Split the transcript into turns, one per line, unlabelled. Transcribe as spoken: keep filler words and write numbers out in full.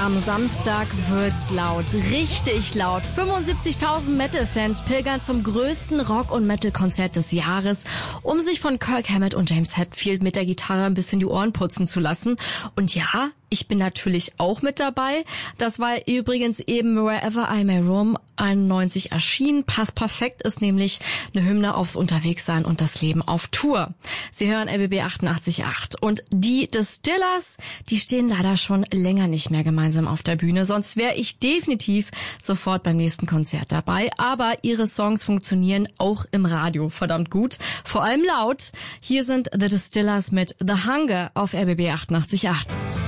Am Samstag wird's laut, richtig laut. fünfundsiebzigtausend Metal-Fans pilgern zum größten Rock- und Metal-Konzert des Jahres, um sich von Kirk Hammett und James Hetfield mit der Gitarre ein bisschen die Ohren putzen zu lassen. Und ja, ich bin natürlich auch mit dabei. Das war übrigens eben Wherever I May Roam einundneunzig erschienen. Passt perfekt, ist nämlich eine Hymne aufs Unterwegssein und das Leben auf Tour. Sie hören R B B achtundachtzig Komma acht. Und die Distillers, die stehen leider schon länger nicht mehr gemeinsam auf der Bühne. Sonst wäre ich definitiv sofort beim nächsten Konzert dabei. Aber ihre Songs funktionieren auch im Radio verdammt gut. Vor allem laut. Hier sind The Distillers mit The Hunger auf R B B achtundachtzig Komma acht.